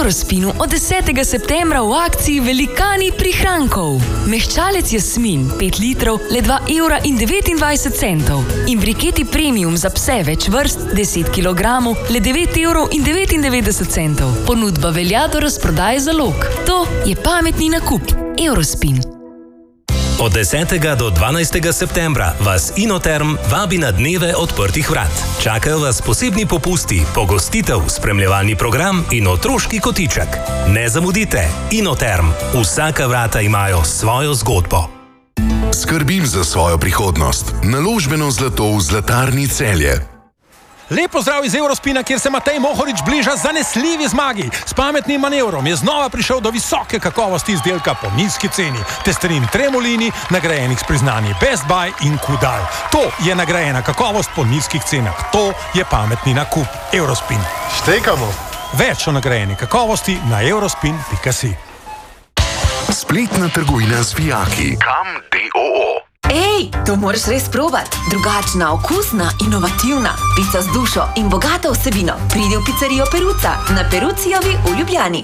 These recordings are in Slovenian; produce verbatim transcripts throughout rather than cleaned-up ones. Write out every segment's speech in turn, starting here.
Eurospinu od desetega septembra v akciji Velikani prihrankov. Mehčalec Jasmin pet litrov le dva evra in devetindvajset centov in briketi premium za pse več vrst deset kilogramov le devet evrov in devetindevetdeset centov. Ponudba velja do razprodaje zalog. To je pametni nakup. Eurospin. Od desetega do dvanajstega septembra vas Inoterm vabi na dneve odprtih vrat. Čakajo vas posebni popusti, pogostitev, spremljevalni program in otroški kotiček. Ne zamudite, Inoterm. Vsaka vrata imajo svojo zgodbo. Skrbim za svojo prihodnost. Naložbeno zlato v Zlatarni Celje. Lep pozdrav iz Eurospina, kjer se Matej Mohorič bliža zanesljivi zmagi. S pametnim manevrom je znova prišel do visoke kakovosti izdelka po nizki ceni. Testerin Tremolini, nagrajenih s priznanji Best Buy in Kudal. To je nagrajena kakovost po nizkih cenah. To je pametni nakup. Eurospin. Štekamo. Več o nagrajeni kakovosti na eurospin pika si. Spletna trgovina z vijaki. Kam D O O. Ej, to moraš res probati. Drugačna, okusna, inovativna. Pica z dušo in bogato vsebino. Pridi v pizzerijo Peruca na Perucijovi v Ljubljani.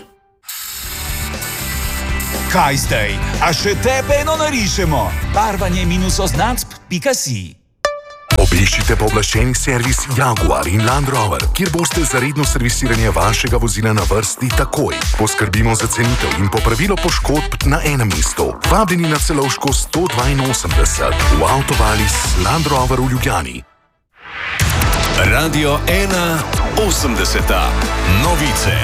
Kaj zdaj? A še tebe eno narišemo? Barvanje minus oznacb pika si. Obiščite pooblaščeni servis Jaguar in Land Rover, kjer boste za redno servisiranje vašega vozila na vrsti takoj. Poskrbimo za cenitev in popravilo poškodb na enem mestu. Vabljeni na Celovško sto dvainosemdeset v Avtovalis Land Rover v Ljubljani. Radio ena osemdeseta. Novice.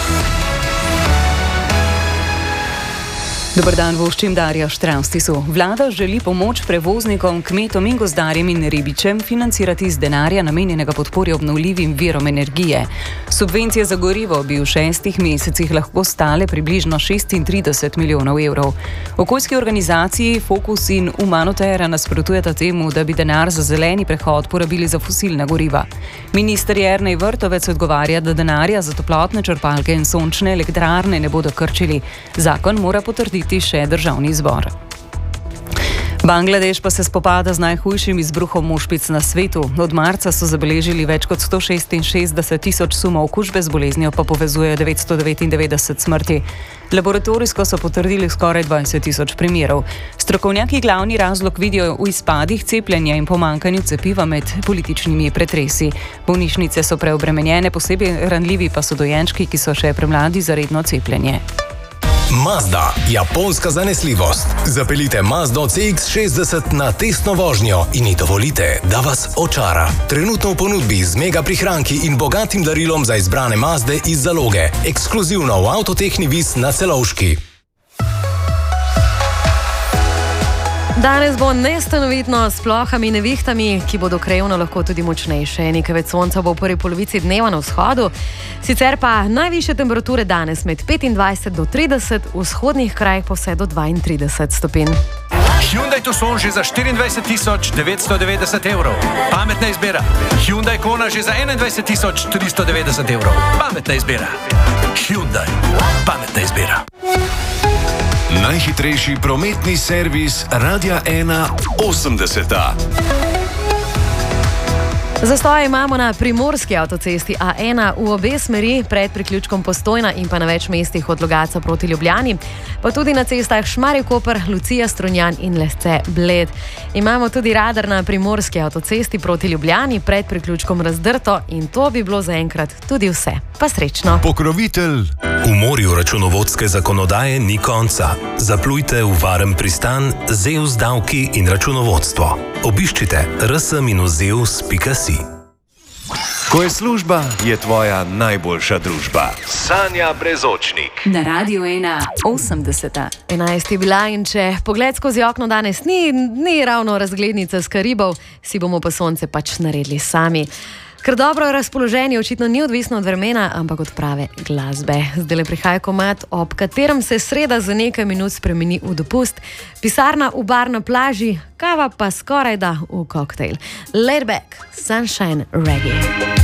Dobar dan, voščim Darja Štravstisu. Vlada želi pomoč prevoznikom, kmetom in gozdarjem in ribičem financirati z denarja namenjenega podpori obnovljivim virom energije. Subvencije za gorivo bi v šestih mesecih lahko stale približno šestintrideset milijonov evrov. Okoljski organizaciji Fokus in Umanotera nasprotujeta temu, da bi denar za zeleni prehod porabili za fosilna goriva. Minister Jernej Vrtovec odgovarja, da denarja za toplotne črpalke in sončne elektrarne ne bodo krčili. Zakon mora potrditi še državni zbor. Bangladeš pa se spopada z najhujšim izbruhom ošpic na svetu. Od marca so zabeležili več kot sto šestinšestdeset tisoč sumov okužbe z boleznijo, pa povezujejo devetsto devetindevetdeset smrti. Laboratorijsko so potrdili skoraj dvajset tisoč primerov. Strokovnjaki glavni razlog vidijo v izpadih cepljenja in pomankanju cepiva med političnimi pretresi. Bolnišnice so preobremenjene, posebej ranljivi pa so dojenčki, ki so še premladi za redno cepljenje. Mazda, japonska zanesljivost. Zapeljite Mazdo C X šestdeset na testno vožnjo in ji dovolite, da vas očara. Trenutno v ponudbi z mega prihranki in bogatim darilom za izbrane Mazde iz zaloge. Ekskluzivno v Avtotehni Vis na Celovški. Danes bo nestanovitno s plohami in nevihtami, ki bodo krajevno lahko tudi močnejše. Nekaj več sonca bo v prvi polovici dneva na vzhodu, sicer pa najvišje temperature danes med petindvajset do trideset, v vzhodnih krajih pa vse do dvaintrideset stopinj. Hyundai Tucson že za štiriindvajset tisoč devetsto devetdeset evrov. Pametna izbira. Hyundai Kona že za enaindvajset tisoč tristo devetdeset evrov. Pametna izbira. Hyundai. Pametna izbira. Najhitrejši prometni servis Radia ena osemdeseta. Zastoje imamo na primorski avtocesti A ena v obe smeri pred priključkom Postojna in pa na več mestih od Logatca proti Ljubljani, pa tudi na cestah Šmarje-Koper, Lucija, Strunjan in Lesce-Bled. Imamo tudi radar na primorski avtocesti proti Ljubljani pred priključkom Razdrto in to bi bilo zaenkrat tudi vse. Pa srečno. Pokrovitelj. V morju računovodske zakonodaje ni konca. Zaplujte v varen pristan Zeus davki in računovodstvo. Obiščite r s minus zeus pika si. Ko je služba, je tvoja najboljša družba. Sanja Brezočnik. Na Radio ena osemdeseta. enajst je bila in če pogled skozi okno danes ni, ni ravno razglednica s Karibov, si bomo pa sonce pač naredili sami. Ker dobro razpoloženje očitno ni odvisno od vremena, ampak od prave glasbe. Zdaj le prihaja komad, ob katerem se sreda za nekaj minut spremeni v dopust, pisarna v bar na plaži, kava pa skoraj da v koktejl. Laid back, sunshine reggae.